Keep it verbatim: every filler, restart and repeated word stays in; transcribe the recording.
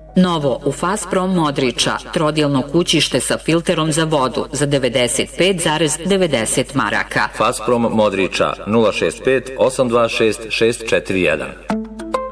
Novo u Fasprom Modriča, trodjelno kućište sa filterom za vodu za devedeset pet zarez devedeset maraka. Fasprom Modriča nula šest pet osam dva šest šest četiri jedan.